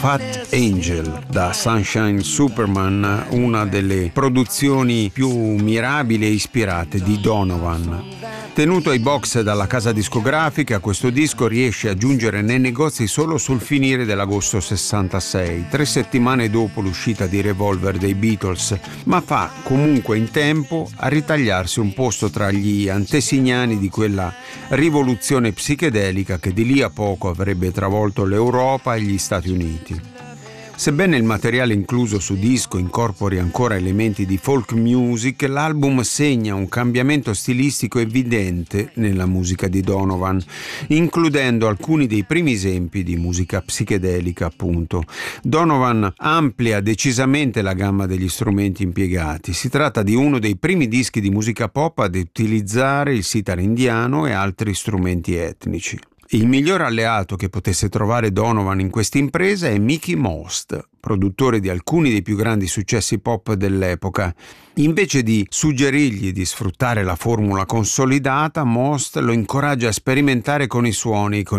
Fat Angel da Sunshine Superman, una delle produzioni più mirabili e ispirate di Donovan. Tenuto ai box dalla casa discografica, questo disco riesce a giungere nei negozi solo sul finire dell'agosto 66, 3 settimane dopo l'uscita di Revolver dei Beatles, ma fa comunque in tempo a ritagliarsi un posto tra gli antesignani di quella rivoluzione psichedelica che di lì a poco avrebbe travolto l'Europa e gli Stati Uniti. Sebbene il materiale incluso su disco incorpori ancora elementi di folk music, l'album segna un cambiamento stilistico evidente nella musica di Donovan, includendo alcuni dei primi esempi di musica psichedelica, appunto. Donovan amplia decisamente la gamma degli strumenti impiegati. Si tratta di uno dei primi dischi di musica pop ad utilizzare il sitar indiano e altri strumenti etnici. Il miglior alleato che potesse trovare Donovan in questa impresa è Mickie Most, produttore di alcuni dei più grandi successi pop dell'epoca. Invece di suggerirgli di sfruttare la formula consolidata, Most lo incoraggia a sperimentare con i suoni, con